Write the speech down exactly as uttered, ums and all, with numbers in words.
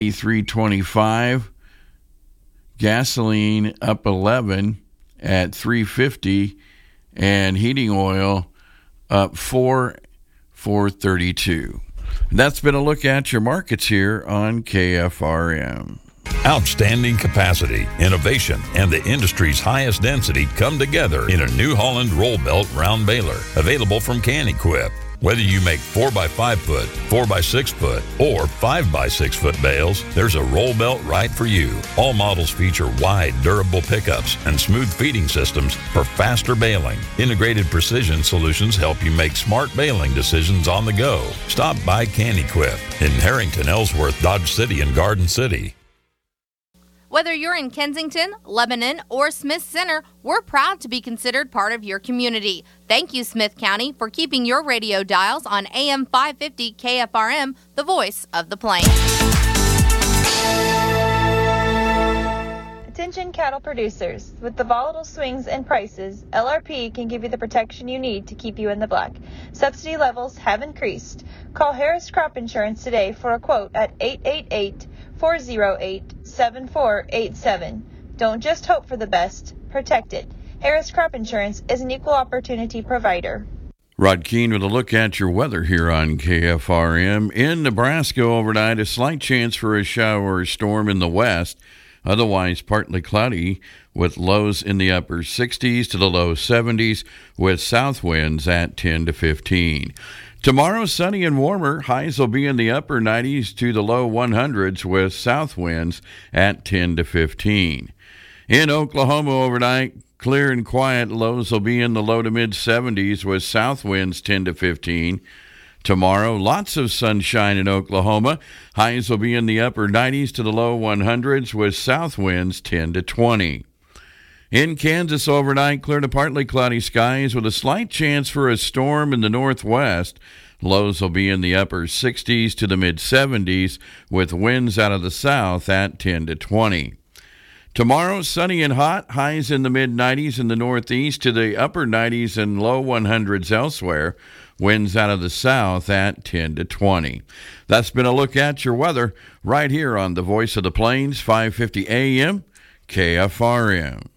three twenty-five. Gasoline up eleven at three fifty, and heating oil up four, four thirty-two. That's been a look at your markets here on K F R M. Outstanding capacity, innovation, and the industry's highest density come together in a New Holland roll belt round baler, available from Can-Equip. Whether you make four by five foot, four by six foot, or five by six foot bales, there's a roll belt right for you. All models feature wide, durable pickups and smooth feeding systems for faster baling. Integrated Precision Solutions help you make smart baling decisions on the go. Stop by Can-Equip in Harrington, Ellsworth, Dodge City, and Garden City. Whether you're in Kensington, Lebanon, or Smith Center, we're proud to be considered part of your community. Thank you, Smith County, for keeping your radio dials on A M five fifty K F R M, the voice of the plains. Attention cattle producers. With the volatile swings in prices, L R P can give you the protection you need to keep you in the black. Subsidy levels have increased. Call Harris Crop Insurance today for a quote at eight eight eight, four oh eight, seven four eight seven. Don't just hope for the best, protect it. Harris Crop Insurance is an equal opportunity provider. Rod Keene with a look at your weather here on K F R M. In Nebraska overnight, a slight chance for a shower or storm in the west. Otherwise, partly cloudy with lows in the upper sixties to the low seventies with south winds at ten to fifteen. Tomorrow, sunny and warmer. Highs will be in the upper nineties to the low hundreds with south winds at ten to fifteen. In Oklahoma overnight, clear and quiet. Lows will be in the low to mid seventies with south winds ten to fifteen. Tomorrow, lots of sunshine in Oklahoma. Highs will be in the upper nineties to the low hundreds with south winds ten to twenty. In Kansas overnight, clear to partly cloudy skies with a slight chance for a storm in the northwest. Lows will be in the upper sixties to the mid seventies with winds out of the south at ten to twenty. Tomorrow, sunny and hot, highs in the mid nineties in the northeast to the upper nineties and low hundreds elsewhere. Winds out of the south at ten to twenty. That's been a look at your weather right here on the Voice of the Plains, five fifty A M, K F R M.